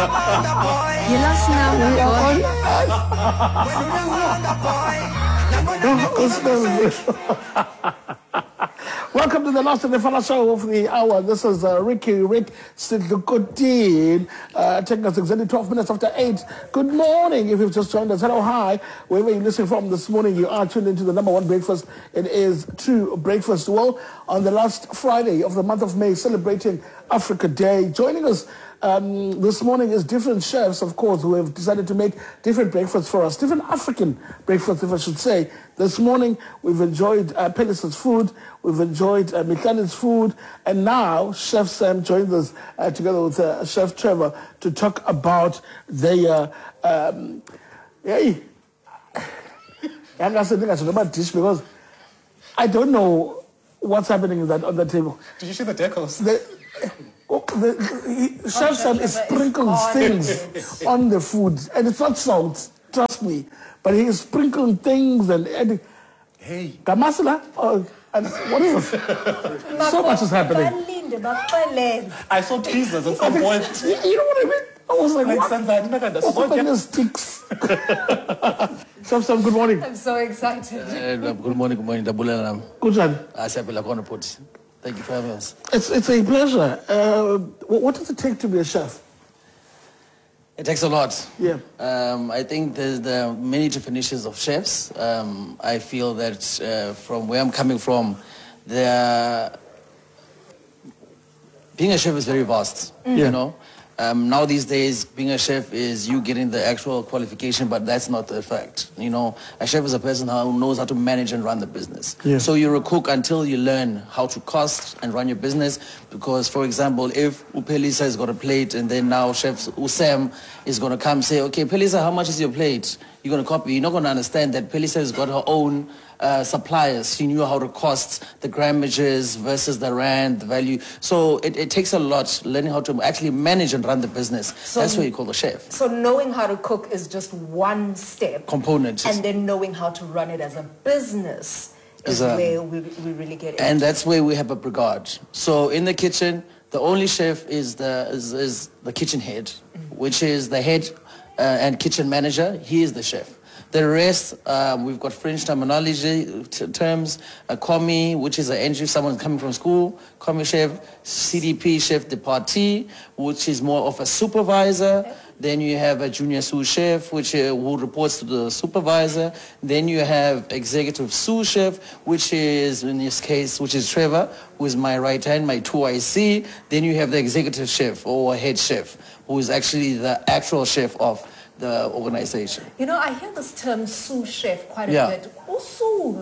Yes, Welcome to the last of the final show of the hour. This is Rick Sidlukotin, taking us exactly 12 minutes after 8. Good morning if you've just joined us. Hello, hi. Wherever you're listening from this morning, you are tuned into the number one breakfast. It is True Breakfast. Well, on the last Friday of the month of May, celebrating Africa Day. Joining us this morning is different chefs, of course, who have decided to make different breakfasts for us, different African breakfasts, if I should say. This morning, we've enjoyed Pelis's food, we've enjoyed Mitlani's food, and now Chef Sam joins us together with Chef Trevor to talk about their, I'm going to say about dish because I don't know what's happening on the table. Did you see the decals? Chef Sam sprinkles things on the food, and it's not salt, trust me, but he is sprinkling things and adding. Hey, Gamasala? And what is so much is happening. I saw teasers at some point. You know what I mean? I was like, what? What? Sticks. Chef Sam, good morning. I'm so excited. Good morning. Good job. Thank you for having us. It's a pleasure. What does it take to be a chef? It takes a lot. Yeah. I think there are many definitions of chefs. I feel that from where I'm coming from, being a chef is very vast, you know. Now these days, being a chef is you getting the actual qualification, but that's not the fact. You know, a chef is a person who knows how to manage and run the business. Yeah. So you're a cook until you learn how to cost and run your business. Because, for example, if Pelisa has got a plate and then now Chef Usam is going to come say, okay, Pelisa, how much is your plate? You're going to copy. You're not going to understand that Pelisa has got her own suppliers. She knew how to cost the grammages versus the rand, the value. So it takes a lot learning how to actually manage and run the business. So that's what you call the chef. So knowing how to cook is just one step. Component. And then knowing how to run it as a business is where we really get into. And that's where we have a brigade. So in the kitchen, the only chef is the kitchen head, which is the head and kitchen manager. He is the chef. The rest, we've got French terminology terms, a commis, which is an entry, someone coming from school, commis chef, CDP, chef de partie, which is more of a supervisor. Then you have a junior sous chef, who reports to the supervisor. Then you have executive sous chef, which is, in this case, which is Trevor, who is my right hand, my 2IC. Then you have the executive chef or head chef, who is actually the actual chef of the organization. You know, I hear this term sous chef quite a bit. Usu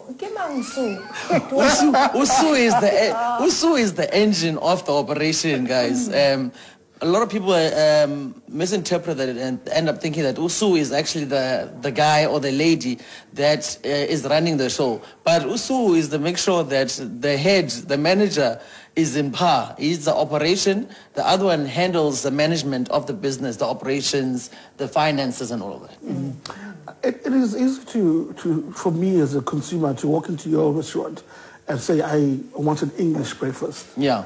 is the engine of the operation, guys. A lot of people misinterpret that and end up thinking that Usu is actually the guy or the lady that is running the show. But Usu is to make sure that the head, the manager, is in par. He's the operation. The other one handles the management of the business, the operations, the finances, and all of that. It is easy for me as a consumer to walk into your restaurant and say, I want an English breakfast. Yeah.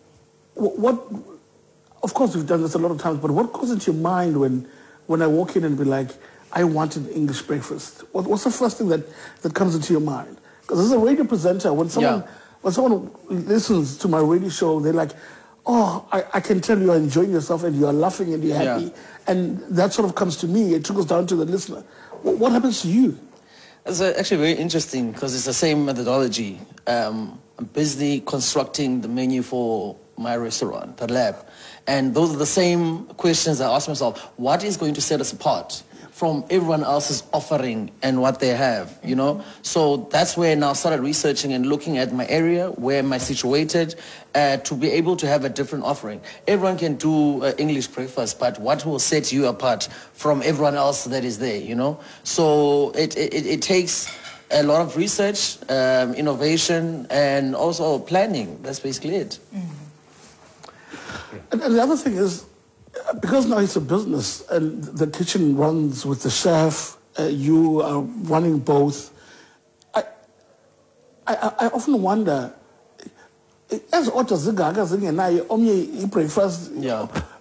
Of course, we've done this a lot of times, but what goes into your mind when I walk in and be like, I want an English breakfast? What's the first thing that comes into your mind? Because as a radio presenter, when someone listens to my radio show, they're like, oh, I can tell you're enjoying yourself and you're laughing and you're happy. Yeah. And that sort of comes to me. It trickles down to the listener. What happens to you? It's actually very interesting because it's the same methodology. I'm busy constructing the menu for my restaurant, the lab. And those are the same questions I ask myself. What is going to set us apart from everyone else's offering and what they have, you know? So that's where I now started researching and looking at my area, where am I situated, to be able to have a different offering. Everyone can do English breakfast, but what will set you apart from everyone else that is there, you know? So it takes a lot of research, innovation, and also planning. That's basically it. And the other thing is, because now it's a business and the kitchen runs with the chef, you are running both. I often wonder, as breakfast,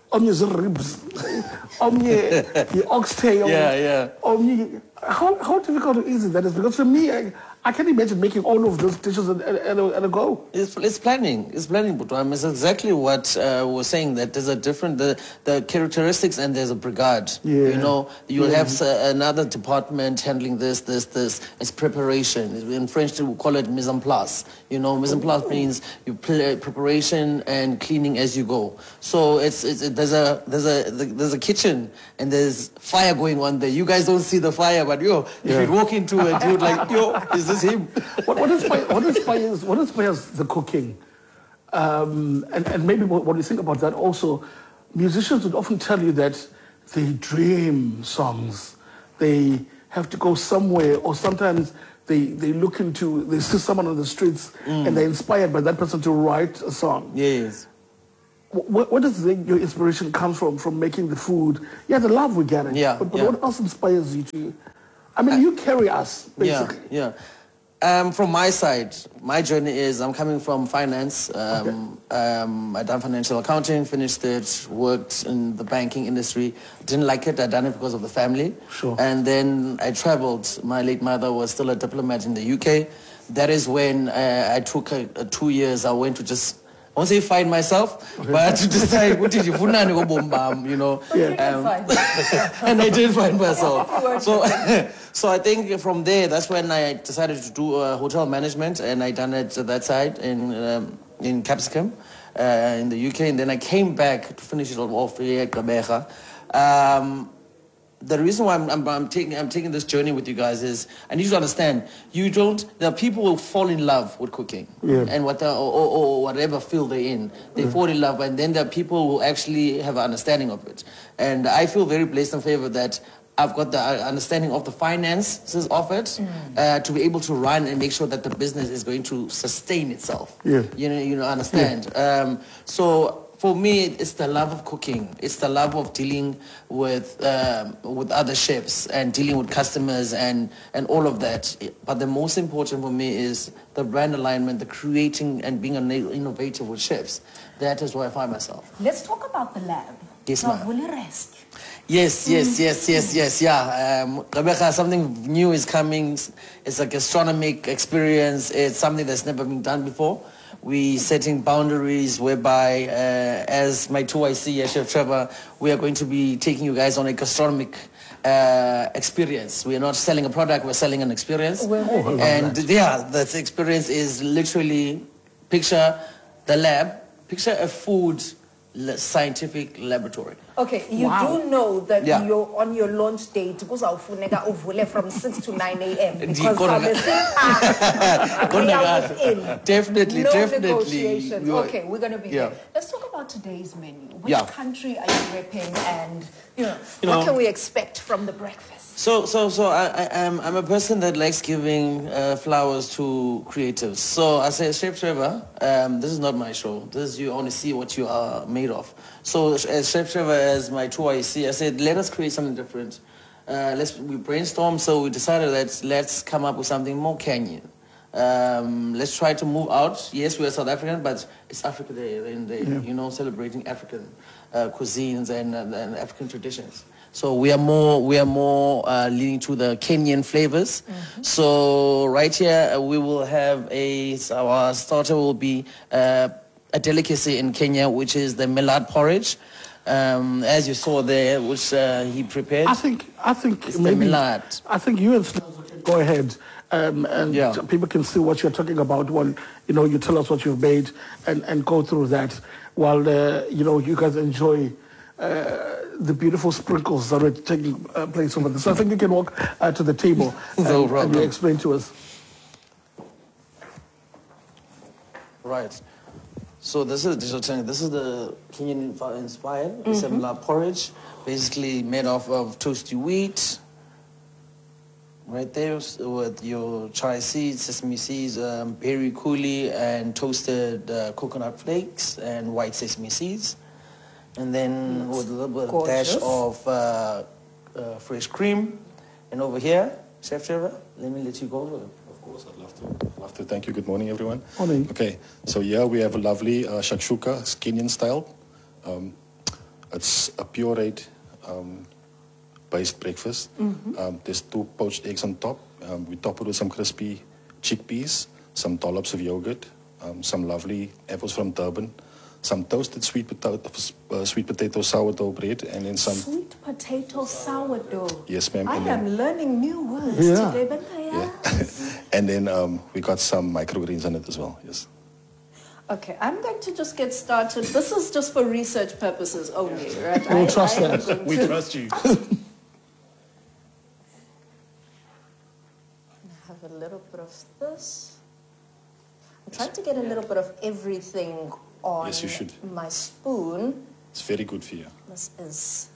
omnye ribs, omnye oxtail. Yeah. Omnye. How difficult is it? That is because for me, I can't imagine making all of those dishes at a go. It's planning. It's planning, Butwam. It's exactly what we're saying, that there's a different, the characteristics, and there's a brigade. Yeah. You know, you'll have another department handling this. It's preparation. In French, we call it mise en place. You know, mise en place means you preparation and cleaning as you go. So there's a kitchen and there's fire going on there. You guys don't see the fire, but if you walk into it, you're like, is this him? What inspires the cooking? And maybe what you think about that also, musicians would often tell you that they dream songs. They have to go somewhere, or sometimes they see someone on the streets and they're inspired by that person to write a song. Yes. What does your inspiration come from making the food? Yeah, the love we get it. Yeah. But what else inspires you to? I mean, you carry us, basically. Yeah. From my side, my journey is I'm coming from finance. I done financial accounting, finished it, worked in the banking industry. Didn't like it. I done it because of the family. Sure. And then I traveled. My late mother was still a diplomat in the UK. That is when I took 2 years. I went to just, I won't say find myself, but to decide what did you put on, you know. And I did find myself. So I think from there, that's when I decided to do hotel management, and I done it at that side in Capsicum in the UK, and then I came back to finish it off here at Gqeberha. The reason why I'm taking this journey with you guys is I need you to understand, there are people who fall in love with cooking and or whatever field they're in. They fall in love, and then there are people who actually have an understanding of it. And I feel very blessed and favored that I've got the understanding of the finances of it to be able to run and make sure that the business is going to sustain itself. Yeah. You know, understand. So for me, it's the love of cooking. It's the love of dealing with other chefs and dealing with customers and all of that. But the most important for me is the brand alignment, the creating and being an innovator with chefs. That is where I find myself. Let's talk about the lab. Yes, ma'am. Will you rest? Yes. Yeah. Rebecca, something new is coming. It's a gastronomic experience. It's something that's never been done before. We setting boundaries whereby, as my 2IC, Chef Trevor, we are going to be taking you guys on a gastronomic experience. We are not selling a product, we're selling an experience. That experience is literally, picture the lab, picture a food scientific laboratory. Okay, you do know that you're on your launch date because from 6 to 9 a.m. because we are within. Definitely. Negotiations. Okay, we're going to be there. Let's talk about today's menu. Which country are you repping, and what can we expect from the breakfast? So I'm a person that likes giving flowers to creatives. So I say, Chef Trevor, this is not my show. This is, you only see what you are made of. So as Chef Trevor, as my 2IC, I said, let us create something different. We brainstormed, so we decided that let's come up with something more Kenyan. Let's try to move out. Yes, we are South African, but it's Africa Day, celebrating African cuisines and African traditions. So we are more leaning to the Kenyan flavors. So right here we will have our starter will be a delicacy in Kenya, which is the millard porridge. As you saw there, which he prepared. I think it's maybe millard. I think you and Snow go ahead and people can see what you're talking about when you tell us what you've made and go through that while you guys enjoy the beautiful sprinkles that are taking place over there. So I think you can walk to the table and you explain to us. Right. So this is the Kenyan inspired. It's a millard porridge, basically made of toasty wheat. Right there with your chai seeds, sesame seeds, berry coulis, and toasted coconut flakes and white sesame seeds. And then with a little bit dash of fresh cream. And over here, Chef Trevor, let me let you go. Of course, I'd love to. Thank you. Good morning, everyone. Morning. Okay, so here we have a lovely shakshuka, Kenyan style. It's a pureed based breakfast. There's 2 poached eggs on top. We top it with some crispy chickpeas, some dollops of yogurt, some lovely apples from Durban, some toasted sweet potato sourdough bread, and then some... Sweet potato sourdough. Yes, ma'am. I am learning new words today, but And then we got some microgreens on it as well, yes. Okay, I'm going to just get started. This is just for research purposes only, right? We'll trust that. We trust you. Have a little bit of this. I'm trying to get a little bit of everything on Yes, you should. my spoon. It's very good for you. This is...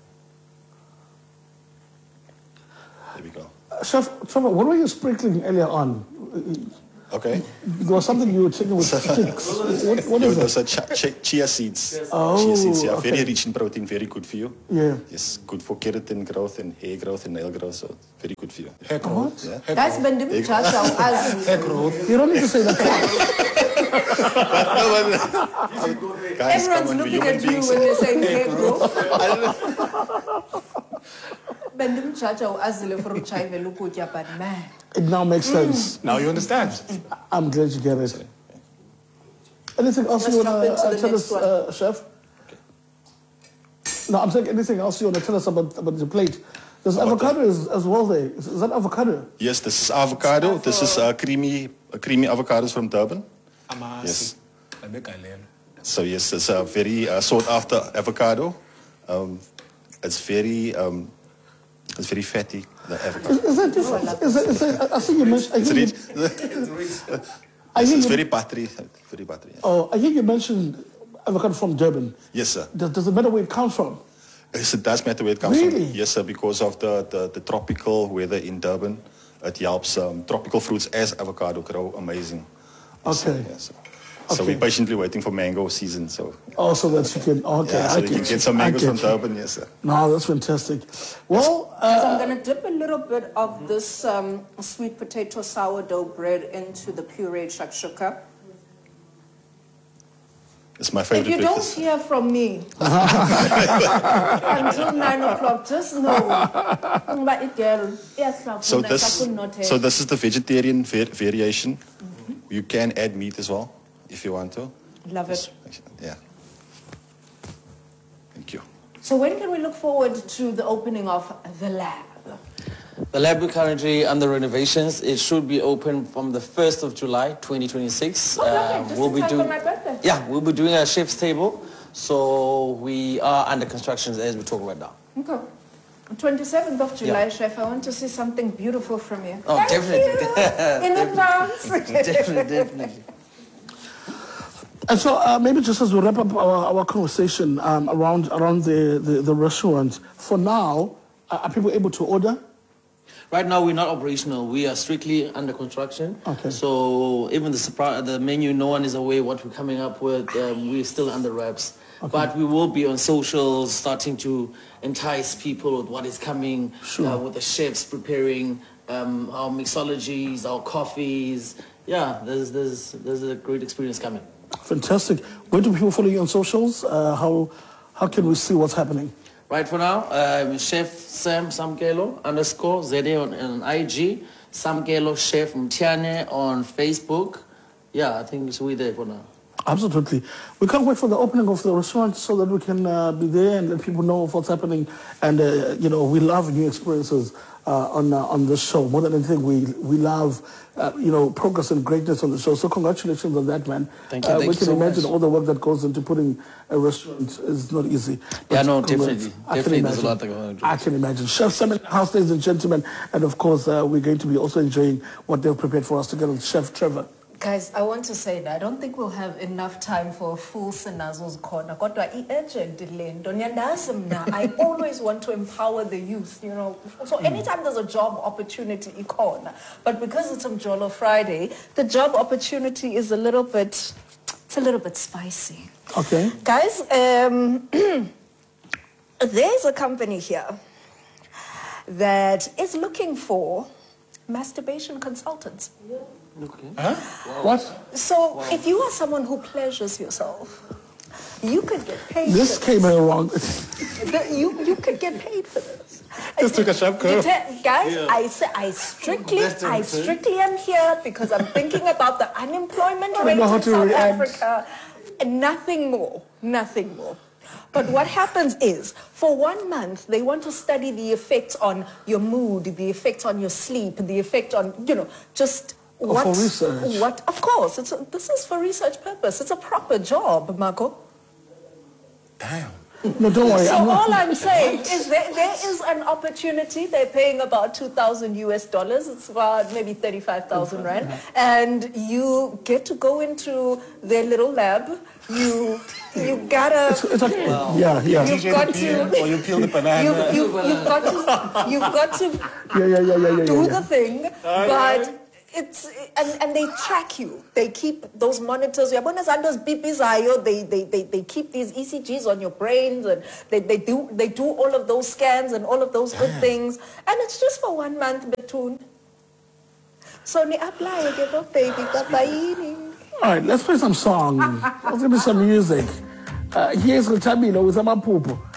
There we go. Chef Trevor, what were you sprinkling earlier on? Okay. There was something you were taking with sticks. What is Those it? are chia seeds. Oh, chia seeds, yeah. okay. Very rich in protein, very good for you. Yeah. Yes, good for keratin growth and hair growth and nail growth, so very good for you. Hair growth. Yeah. Guys, bendim chacha uazi. Hair growth. You don't need to say that. Guys, Everyone's come on, looking human at you beings. when you're saying hair growth. Bendim chacha uazi le for uchaive lukutya, but man. It now makes sense. Now you understand. I'm glad you get it. Anything else Let's you want jump into to the tell next us, Chef? No, I'm saying anything else you want to tell us about the plate? There's avocado as well there. Is that avocado? Yes, this is avocado. This is creamy avocados from Durban. Yes. So yes, it's a very sought after avocado. It's very fatty. The avocado. Is that I think you mentioned. It's very buttery. Very buttery. Yeah. Oh, I think you mentioned avocado from Durban. Yes, sir. Does it matter where it comes from? Yes, it does matter where it comes Really? from. Yes, sir, because of the tropical weather in Durban. It helps tropical fruits as avocado grow amazing. Yes, Okay. Yes, sir. So Okay. we're patiently waiting for mango season. So Oh, so that you can. Okay, yeah, so I we can get get you. some I mangoes get from you. Durban. Yes, sir. No, that's fantastic. Well, So I'm going to dip a little bit of this sweet potato sourdough bread into the pureed shakshuka. It's my If favorite you don't breakfast. hear from me until 9 o'clock, just know. So this is the vegetarian variation. You can add meat as well if you want to. Love it. Yeah. Thank you. So when can we look forward to the opening of the lab? The lab is currently under renovations. It should be open from the 1st of July, 2026. Oh, lovely. Just in time for my birthday. Yeah, we'll be doing a chef's table. So we are under construction as we talk right now. Okay. 27th of July, Yeah. Chef, I want to see something beautiful from you. Oh, Thank definitely. you. In advance. Definitely. and so maybe just as we wrap up our conversation around the restaurant, for now, are people able to order? Right now, we're not operational. We are strictly under construction. Okay. So even the menu, no one is aware what we're coming up with. We're still under wraps. Okay. But we will be on socials, starting to entice people with what is coming, with the chefs preparing our mixologies, our coffees. Yeah, there's a great experience coming. Fantastic. Where do people follow you on socials? How can we see what's happening? Right for now, Chef Sam Samkelo _ ZA on IG, Samkelo Chef Mtiane on Facebook. Yeah, I think we're there for now. Absolutely. We can't wait for the opening of the restaurant so that we can be there and let people know of what's happening. And, we love new experiences on this show. More than anything, we love, progress and greatness on the show. So congratulations on that, man. Thank you. We can imagine all the work that goes into putting a restaurant is not easy. Yeah, no, congrats. definitely. There's a lot that goes into it. I can imagine. Chef Simon House, ladies and gentlemen. And, of course, we're going to be also enjoying what they've prepared for us together with Chef Trevor. Guys, I want to say that I don't think we'll have enough time for a full Senazo's corner. I always want to empower the youth, So anytime there's a job opportunity, but because it's Mjolo Friday, the job opportunity is a little bit spicy. Okay. Guys, there's a company here that is looking for masturbation consultants. Okay. Huh? What? So if you are someone who pleasures yourself, You could get paid. This for came here wrong. You could get paid for this. Just took a sharp curve. Guys, I strictly am here because I'm thinking about the unemployment rate know how in to South react. Africa. And nothing more. But what happens is, for 1 month, they want to study the effects on your mood, the effects on your sleep, the effect on, just what... For research. What? Of course. This is for research purpose. It's a proper job, Marco. Damn. No, don't worry. So I'm not- all I'm saying is there is an opportunity. They're paying about $2,000 US. It's about maybe 35,000 rand, and you get to go into their little lab. You gotta. It's okay. Yeah. You've got Or you peel the banana. you've got to do the thing, but. And they track you. They keep those monitors. They keep these ECGs on your brains, and they do all of those scans and all of those good things. And it's just for 1 month, Betun. So ni apply, get up, baby, All right, let's play some songs. Let's give me some music. Here's Lutabino with Amapupo.